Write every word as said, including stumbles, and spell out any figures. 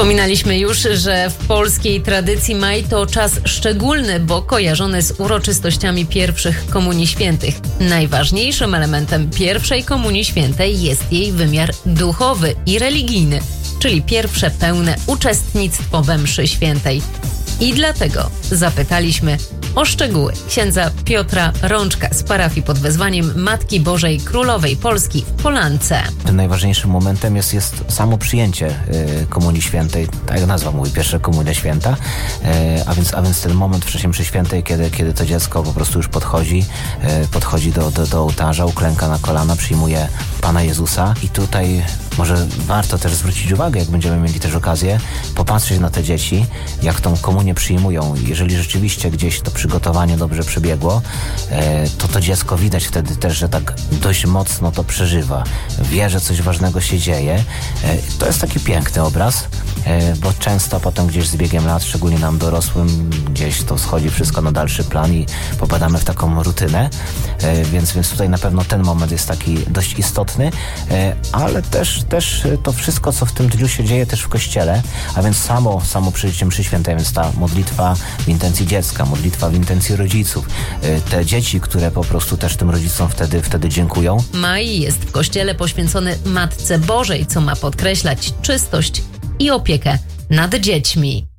Wspominaliśmy już, że w polskiej tradycji maj to czas szczególny, bo kojarzony z uroczystościami pierwszych Komunii Świętych. Najważniejszym elementem pierwszej Komunii Świętej jest jej wymiar duchowy i religijny, czyli pierwsze pełne uczestnictwo we mszy świętej. I dlatego zapytaliśmy o szczegóły księdza Piotra Rączka z parafii pod wezwaniem Matki Bożej Królowej Polski w Polance. Tym najważniejszym momentem jest, jest samo przyjęcie y, Komunii Świętej, tak jak nazwa mówi, pierwsza Komunia Święta, y, a, więc, a więc ten moment w czasie mszy świętej, kiedy, kiedy to dziecko po prostu już podchodzi, y, podchodzi do, do, do ołtarza, uklęka na kolana, przyjmuje Pana Jezusa i tutaj może warto też zwrócić uwagę, jak będziemy mieli też okazję, popatrzeć na te dzieci, jak tą komunię przyjmują. Jeżeli rzeczywiście gdzieś to przygotowanie dobrze przebiegło, to to dziecko widać wtedy też, że tak dość mocno to przeżywa. Wie, że coś ważnego się dzieje. To jest taki piękny obraz, bo często potem gdzieś z biegiem lat, szczególnie nam dorosłym, gdzieś to schodzi wszystko na dalszy plan i popadamy w taką rutynę, więc, więc tutaj na pewno ten moment jest taki dość istotny, ale też, też to wszystko, co w tym dniu się dzieje też w Kościele, a więc samo, samo przeżycie mszy świętej, więc ta modlitwa w intencji dziecka, modlitwa w intencji rodziców, te dzieci, które po prostu też tym rodzicom wtedy, wtedy dziękują. Maj jest w Kościele poświęcony Matce Bożej, co ma podkreślać czystość i opiekę nad dziećmi.